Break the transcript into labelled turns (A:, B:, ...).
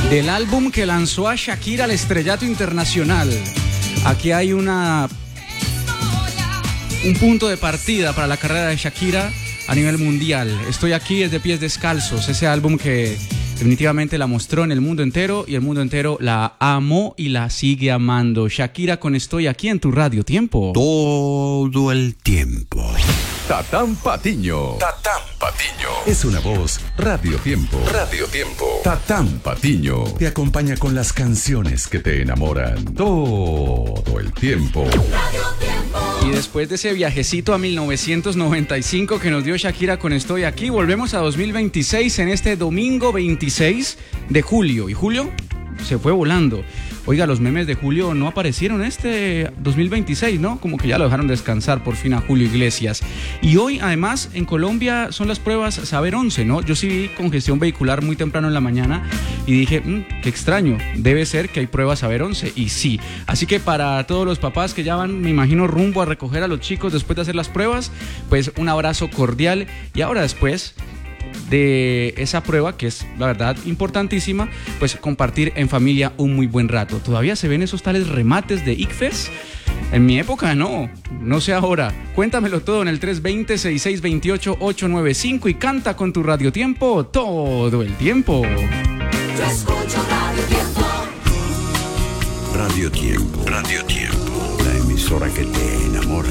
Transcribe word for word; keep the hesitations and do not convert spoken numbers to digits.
A: Del álbum que lanzó a Shakira al estrellato internacional. Aquí hay una un punto de partida para la carrera de Shakira a nivel mundial. Estoy aquí desde Pies Descalzos, ese álbum que definitivamente la mostró en el mundo entero y el mundo entero la amó y la sigue amando. Shakira con Estoy Aquí en tu Radio Tiempo.
B: Todo el tiempo.
C: Tatán Patiño. Tatán Patiño. Es una voz Radio Tiempo. Radio Tiempo. Tatán Patiño. Te acompaña con las canciones que te enamoran. Todo el tiempo.
A: Radio Tiempo. Y después de ese viajecito a mil novecientos noventa y cinco que nos dio Shakira con Estoy Aquí, volvemos a dos mil veintiséis en este domingo veintiséis de julio. Y julio se fue volando. Oiga, los memes de Julio no aparecieron este dos mil veintiséis, ¿no? Como que ya lo dejaron descansar por fin a Julio Iglesias. Y hoy, además, en Colombia son las pruebas Saber once, ¿no? Yo sí vi congestión vehicular muy temprano en la mañana y dije, mmm, qué extraño, debe ser que hay pruebas Saber once. Y sí. Así que para todos los papás que ya van, me imagino, rumbo a recoger a los chicos después de hacer las pruebas, pues un abrazo cordial. Y ahora después de esa prueba, que es la verdad importantísima, pues compartir en familia un muy buen rato. ¿Todavía se ven esos tales remates de ICFES? En mi época no, no sé ahora. Cuéntamelo todo en el tres dos cero, seis seis dos ocho, ocho nueve cinco y canta con tu Radio Tiempo todo el tiempo.
D: Yo escucho Radio Tiempo.
B: Radio Tiempo. Radio Tiempo. La emisora que te enamora.